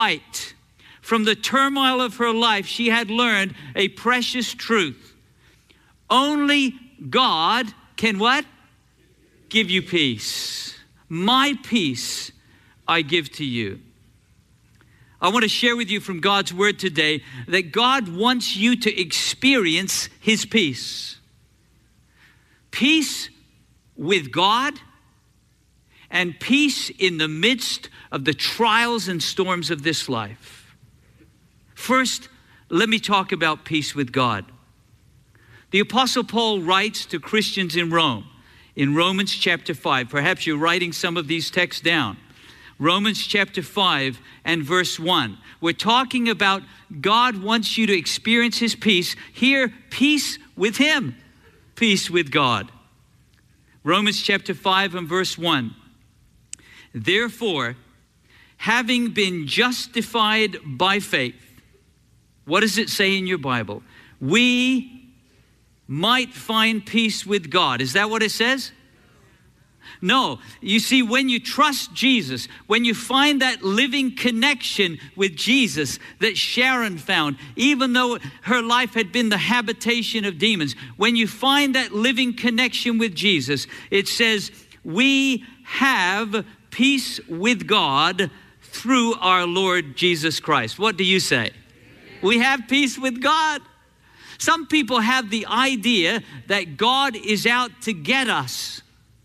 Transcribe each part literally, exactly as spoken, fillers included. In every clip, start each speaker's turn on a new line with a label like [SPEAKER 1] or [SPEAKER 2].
[SPEAKER 1] light. From the turmoil of her life, she had learned a precious truth. Only God can what? Give you peace. My peace I give to you. I want to share with you from God's word today that God wants you to experience his peace. Peace with God and peace in the midst of the trials and storms of this life. First, let me talk about peace with God. The Apostle Paul writes to Christians in Rome in Romans chapter five. Perhaps you're writing some of these texts down. Romans chapter five and verse one. We're talking about God wants you to experience his peace. Here, peace with him, peace with God. Romans chapter five and verse one. Therefore, having been justified by faith, what does it say in your Bible? We might find peace with God. Is that what it says? No. You see, when you trust Jesus, when you find that living connection with Jesus that Sharon found, even though her life had been the habitation of demons, when you find that living connection with Jesus, it says, we have peace with God through our Lord Jesus Christ. What do you say? We have peace with God. Some people have the idea that God is out to get us,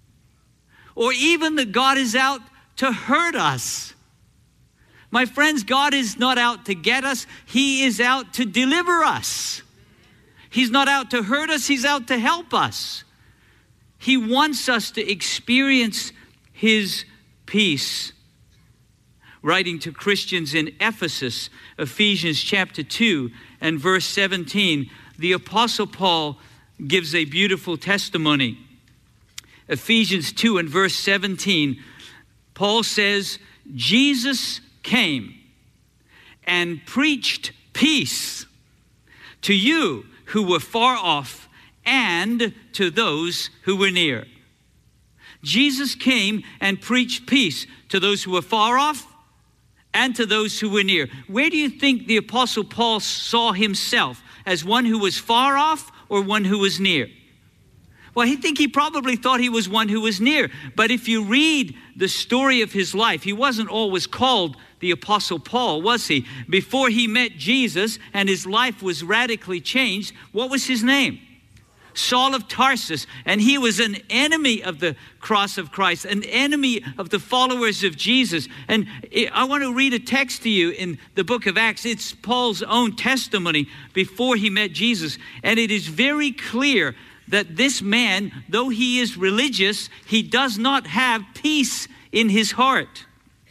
[SPEAKER 1] or even that God is out to hurt us. My friends, God is not out to get us. He is out to deliver us. He's not out to hurt us. He's out to help us. He wants us to experience his peace. Writing to Christians in Ephesus, Ephesians chapter two and verse seventeen, the Apostle Paul gives a beautiful testimony. Ephesians two and verse seventeen, Paul says, Jesus came and preached peace to you who were far off and to those who were near. Jesus came and preached peace to those who were far off and to those who were near. Where do you think the Apostle Paul saw himself? As one who was far off or one who was near? Well, I think he probably thought he was one who was near. But if you read the story of his life, he wasn't always called the Apostle Paul, was he? Before he met Jesus and his life was radically changed, what was his name? Saul of Tarsus. And he was an enemy of the cross of Christ, an enemy of the followers of Jesus. And I want to read a text to you in the book of Acts. It's Paul's own testimony before he met Jesus. And it is very clear that this man, though he is religious, he does not have peace in his heart.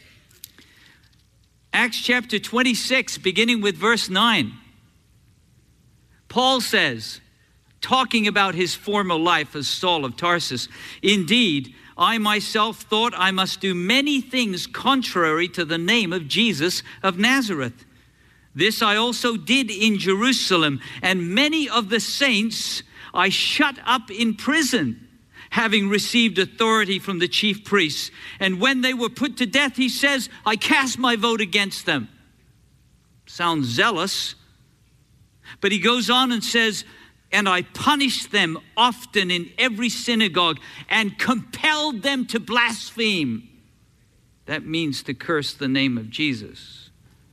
[SPEAKER 1] Acts chapter twenty-six, beginning with verse nine. Paul says, talking about his former life as Saul of Tarsus, indeed, I myself thought I must do many things contrary to the name of Jesus of Nazareth. This I also did in Jerusalem, and many of the saints I shut up in prison, having received authority from the chief priests. And when they were put to death, he says, I cast my vote against them. Sounds zealous. But he goes on and says, and I punished them often in every synagogue and compelled them to blaspheme. That means to curse the name of Jesus.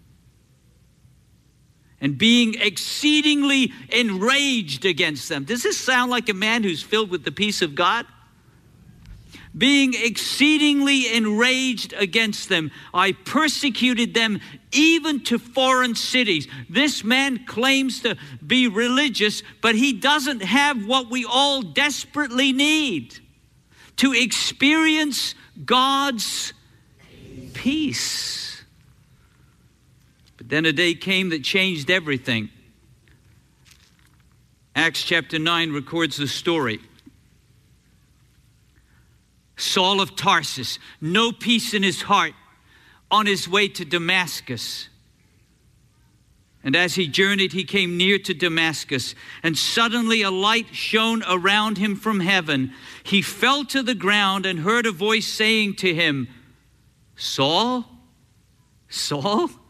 [SPEAKER 1] And being exceedingly enraged against them. Does this sound like a man who's filled with the peace of God? Being exceedingly enraged against them, I persecuted them even to foreign cities. This man claims to be religious, but he doesn't have what we all desperately need: to experience God's peace. But then a day came that changed everything. Acts chapter nine records the story. Saul of Tarsus, no peace in his heart, on his way to Damascus. And as he journeyed, he came near to Damascus, and suddenly a light shone around him from heaven. He fell to the ground and heard a voice saying to him, Saul, Saul,